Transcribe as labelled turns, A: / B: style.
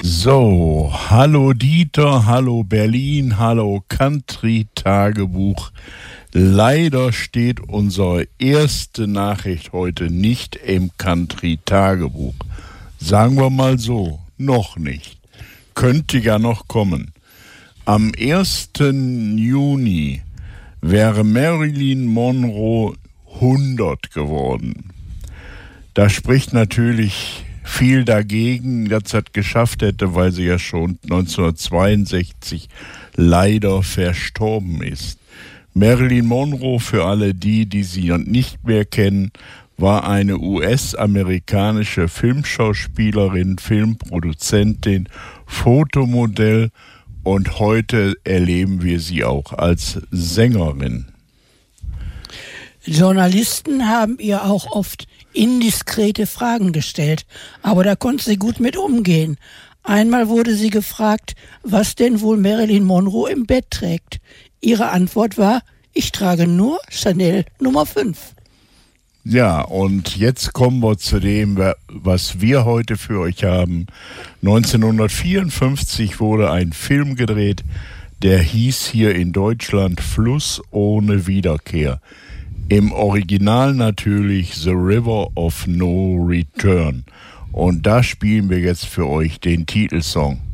A: So, hallo Dieter, hallo Berlin, hallo Country-Tagebuch. Leider steht unsere erste Nachricht heute nicht im Country-Tagebuch. Sagen wir mal so, noch nicht. Könnte ja noch kommen. Am 1. Juni wäre Marilyn Monroe 100 geworden. Da spricht natürlich viel dagegen, dass sie das geschafft hätte, weil sie ja schon 1962 leider verstorben ist. Marilyn Monroe, für alle die sie nicht mehr kennen, war eine US-amerikanische Filmschauspielerin, Filmproduzentin, Fotomodell und heute erleben wir sie auch als Sängerin.
B: Journalisten haben ihr auch oft indiskrete Fragen gestellt, aber da konnte sie gut mit umgehen. Einmal wurde sie gefragt, was denn wohl Marilyn Monroe im Bett trägt. Ihre Antwort war, ich trage nur Chanel Nummer 5.
A: Ja, und jetzt kommen wir zu dem, was wir heute für euch haben. 1954 wurde ein Film gedreht, der hieß hier in Deutschland Fluss ohne Wiederkehr. Im Original natürlich The River of No Return. Und da spielen wir jetzt für euch den Titelsong.